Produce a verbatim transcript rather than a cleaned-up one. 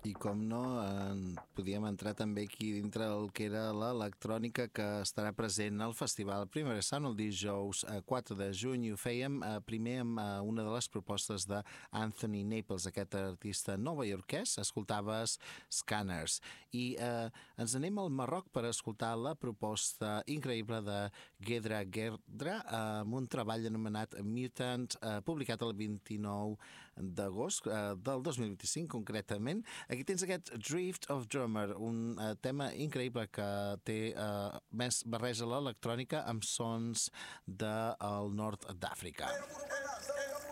I com no, en podíem entrar també aquí dintre el que era l'electrònica que estarà present al Festival Primavera Sound el dijous quatre de juny, i ho fèiem eh, primer amb eh, una de les propostes d'Anthony Naples, aquest artista novaiorquès. Escoltaves Scanners. I eh, ens anem al Marroc per escoltar la proposta increïble de Ghedra Ghedra eh, amb un treball anomenat Mutant, eh, publicat el vint-i-nou d'agost eh, del dos mil vint-i-cinc concretament. Aquí tens aquest Drift of Drummer, un uh, tema increïble que té uh, més barreja l'electrònica amb sons del nord d'Àfrica.